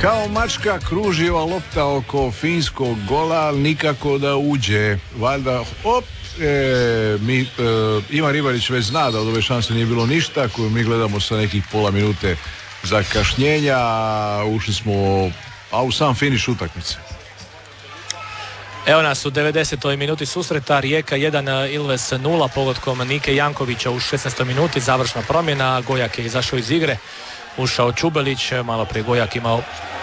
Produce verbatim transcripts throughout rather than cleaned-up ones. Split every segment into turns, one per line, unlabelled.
Kao mačka kruži ova lopta oko finskog gola, ali nikako da uđe. Valjda, op, e, mi, e, Ivan Ribarić već zna da od ove šanse nije bilo ništa, koju mi gledamo sa nekih pola minute zakašnjenja. Ušli smo a u sam finiš utakmice.
Evo nas u devedesetoj minuti susreta, Rijeka jedan, Ilves nula, pogodkom Nike Jankovića u šesnaestoj minuti, završna promjena, Gojak je izašao iz igre, ušao Čubelić, malo prije Gojak imao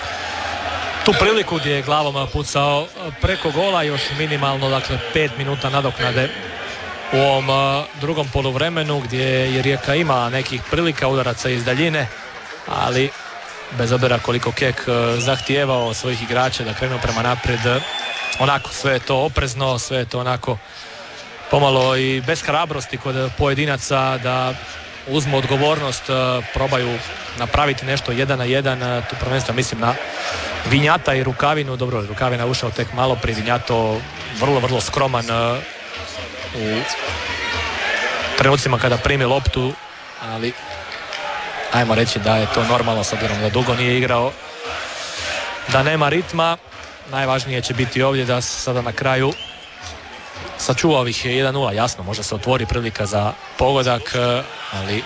tu priliku gdje je glavom pucao preko gola, još minimalno, dakle pet minuta nadoknade u ovom drugom poluvremenu gdje je Rijeka ima nekih prilika, udaraca iz daljine, ali bez obzira koliko Kek zahtijevao svojih igrača da krenu prema naprijed, onako sve je to oprezno, sve je to onako pomalo i bez hrabrosti kod pojedinaca da uzmu odgovornost, probaju napraviti nešto jedan na jedan, tu prvenstveno mislim na Vinjata i Rukavinu. Dobro, Rukavina ušao tek malo prije, Vinjato vrlo, vrlo skroman u trenucima kada primi loptu, ali ajmo reći da je to normalno s obzirom da dugo nije igrao, da nema ritma. Najvažnije će biti ovdje da se sada na kraju sačuva ovih jedan nula. Jasno, možda se otvori prilika za pogodak, ali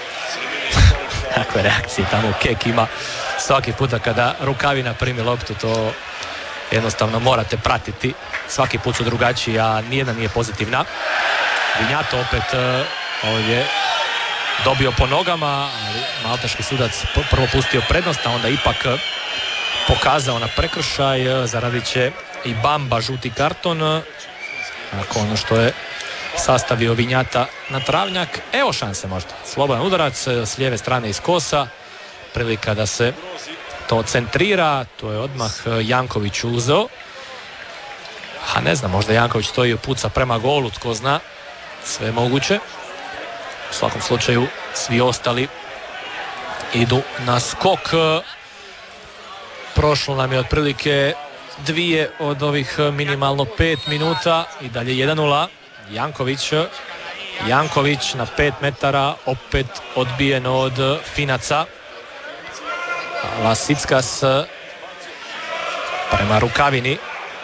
takve reakcije tamo Kek ima svaki puta kada Rukavina primi loptu, to jednostavno morate pratiti. Svaki put su drugačiji, a nijedna nije pozitivna. Vinjato opet ovdje dobio po nogama, ali malteški sudac prvo pustio prednost, a onda ipak pokazao na prekršaj, zaradit će i Bamba žuti karton nakon ono što je sastavio Vinjata na travnjak. Evo šanse možda, slobodan udarac s lijeve strane iz kosa, prilika da se to centrira, to je odmah Janković uzeo, a ne znam, možda Janković stoji i puca prema golu, tko zna, sve moguće. U svakom slučaju svi ostali idu na skok. Prošlo nam je otprilike dvije od ovih minimalno pet minuta i dalje jedan nula. Janković, Janković na pet metara, opet odbijen od Finaca. Lasickas prema Rukavini.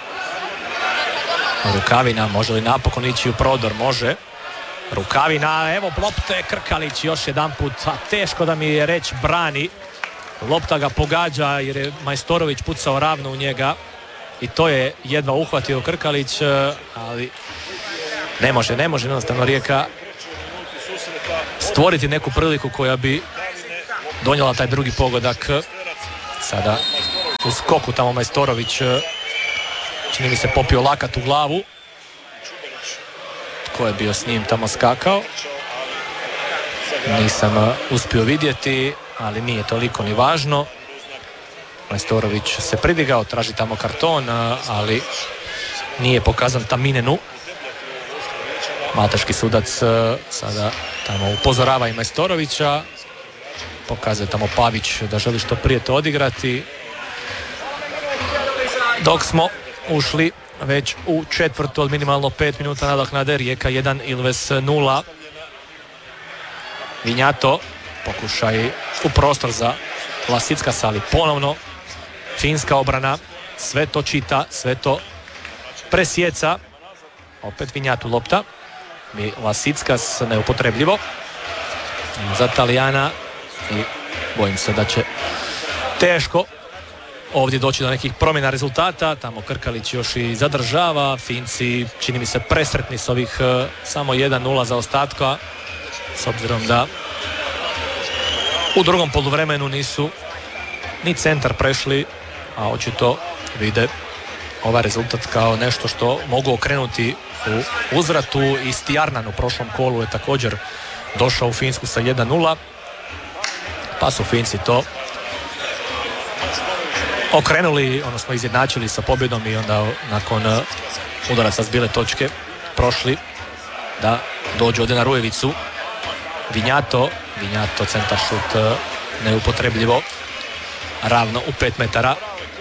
Rukavina može li napokon ići u prodor? Može. Rukavina, evo lopte, Krkalić još jedan put, a teško da mi je reći brani. Lopta ga pogađa jer je Majstorović pucao ravno u njega i to je jedva uhvatio Krkalić, ali ne može, ne može jednostavno Rijeka stvoriti neku priliku koja bi donijela taj drugi pogodak. Sada u skoku tamo Majstorović, čini mi se, popio lakat u glavu. Tko je bio s njim tamo skakao? Nisam uspio vidjeti, ali nije toliko ni važno. Majstorović se pridigao, traži tamo karton, ali nije pokazan Taminenu. Malteški sudac sada tamo upozorava i Majstorovića. Pokazuje tamo Pavić da želi što prije to odigrati. Dok smo ušli već u četvrtu od minimalno pet minuta nadoknade, Rijeka jedan, Ilves nula. Vinjato, pokušaj u prostor za Lasickas, ali ponovno finska obrana sve to čita, sve to presjeca. Opet Vinjatu lopta, Lasickas neupotrebljivo za Talijana i bojim se da će teško ovdje doći do nekih promjena rezultata. Tamo Krkalić još i zadržava, Finci čini mi se presretni s ovih uh, samo jedan nula za ostatka, s obzirom da u drugom poluvremenu nisu ni centar prešli, a očito vide ovaj rezultat kao nešto što mogu okrenuti u uzvratu. I Stijarnan u prošlom kolu je također došao u Finsku sa jedan nula, pa su Finci to okrenuli, odnosno izjednačili sa pobjedom i onda nakon udaraca s bile točke prošli da dođu ovdje na Rujevicu. Vinjato, Vinjato centar šut neupotrebljivo, ravno u pet metara.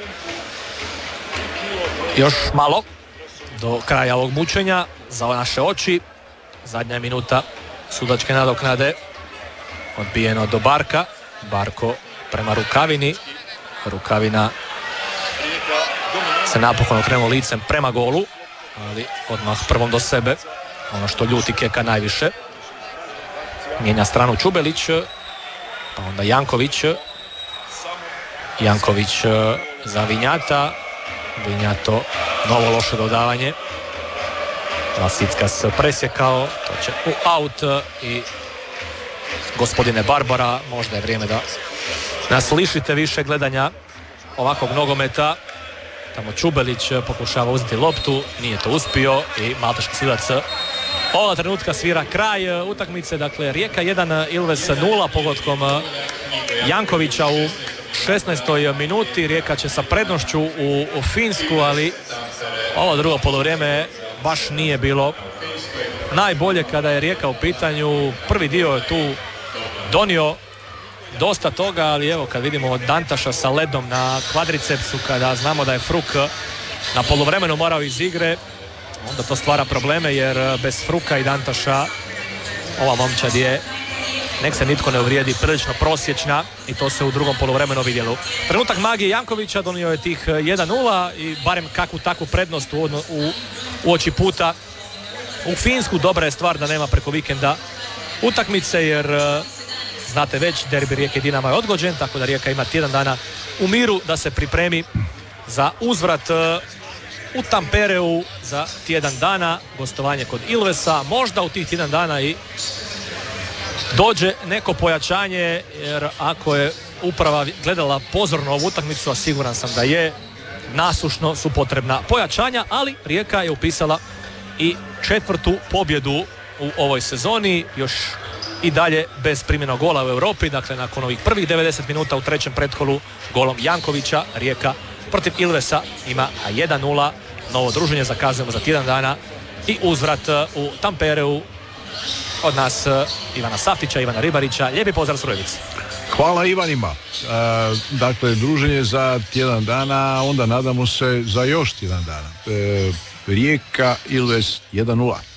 Još malo do kraja ovog mučenja za naše oči. Zadnja minuta sudačke nadoknade, odbijeno do Barka. Barko prema Rukavini, Rukavina se napokon okrenuo licem prema golu, ali odmah prvom do sebe, ono što ljuti Keka najviše. Mijenja stranu Čubelić, pa onda Janković. Janković za Vinjata. Vinjato, novo loše dodavanje. Lasicka se presjekao, to će u aut i gospodine Barbara, možda je vrijeme da nas lišite više gledanja ovakvog nogometa. Tamo Čubelić pokušava uzeti loptu, nije to uspio i malteški sudac ovoga trenutka svira kraj utakmice. Dakle, Rijeka jedan, Ilves nula pogodkom Jankovića u šesnaestoj minuti. Rijeka će sa prednošću u, u Finsku, ali ovo drugo polovrijeme baš nije bilo najbolje kada je Rijeka u pitanju. Prvi dio je tu donio dosta toga, ali evo kad vidimo Dantaša sa ledom na kvadricepsu, kada znamo da je Fruk na poluvremenu morao iz igre, onda to stvara probleme, jer bez Fruka i Dantaša ova momčad je, nek se nitko ne uvrijedi, prilično prosječna i to se u drugom poluvremenu vidjelo. Trenutak magije Jankovića, donio je tih jedan nula i barem kakvu takvu prednost u, u, u oči puta u Finsku. Dobra je stvar da nema preko vikenda utakmice, jer znate već, derbi Rijeke i Dinama je odgođen, tako da Rijeka ima tjedan dana u miru da se pripremi za uzvrat u Tampereu za tjedan dana, gostovanje kod Ilvesa, možda u tih tjedan dana i dođe neko pojačanje, jer ako je uprava gledala pozorno ovu utakmicu, a siguran sam da je, nasušno su potrebna pojačanja, ali Rijeka je upisala i četvrtu pobjedu u ovoj sezoni, još i dalje bez primjenog gola u Europi. Dakle, nakon ovih prvih devedeset minuta u trećem pretkolu golom Jankovića, Rijeka protiv Ilvesa ima jedan nula. Novo druženje zakazujemo za tjedan dana i uzvrat u Tampereu. Od nas Ivana Saftića, Ivana Ribarića, lijepi pozdrav Strojevici.
Hvala Ivanima. E, dakle, druženje za tjedan dana, onda nadamo se za još tjedan dana. E, Rijeka, Ilves jedan nula.